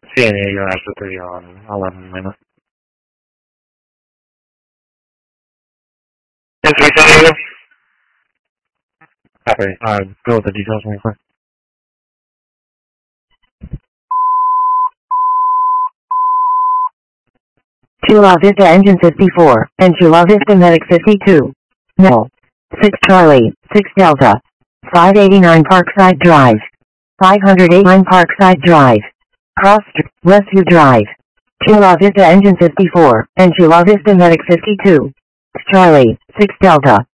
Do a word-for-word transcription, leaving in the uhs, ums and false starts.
C N A, you're absolutely on eleven minutes. Yes, we say you. Copy. Uh, go with the details really quick. Chula Vista Engine fifty-four, and Chula Vista Medic fifty-two. No. six Charlie, six Delta. five eighty-nine Parkside Drive. five eighty-nine Parkside Drive. Cross Street, Westview Drive. Chula Vista Engine fifty-four, and Chula Vista Medic fifty-two. six Charlie, six Delta.